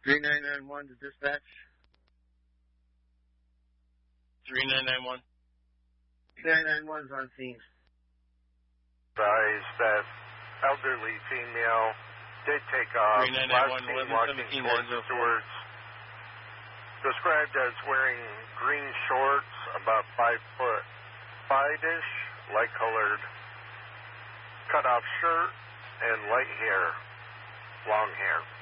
3991 to dispatch. 3991. 3991's on scene. Advise that elderly female did take off. Last seen walking towards the Stewards. Described as wearing green shorts, about 5'5"-ish, light-colored cut-off shirt, and light hair, long hair.